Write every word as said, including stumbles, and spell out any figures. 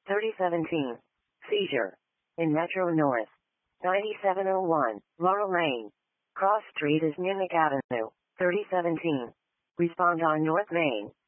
thirty seventeen. Seizure. In Metro North. ninety-seven oh one. Laurel Lane. Cross Street is Munich Avenue. thirty seventeen. Respond on North Main.